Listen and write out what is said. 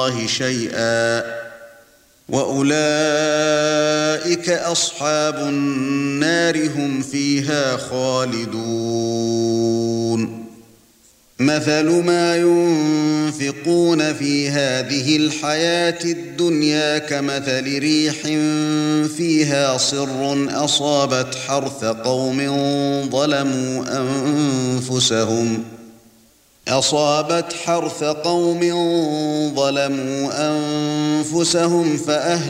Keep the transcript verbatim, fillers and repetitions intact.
اللَّهِ شَيْئًا وَأُولَئِكَ أَصْحَابُ النَّارِ هُمْ فِيهَا خَالِدُونَ مَثَلُ مَا يُنْفِقُونَ فِي هَذِهِ الْحَيَاةِ الدُّنْيَا كَمَثَلِ رِيحٍ فِيهَا صِرٌّ أَصَابَتْ حَرْثَ قَوْمٍ ظَلَمُوا أَنفُسَهُمْ أصابت حرث قوم ظلموا أنفسهم فأهلكوا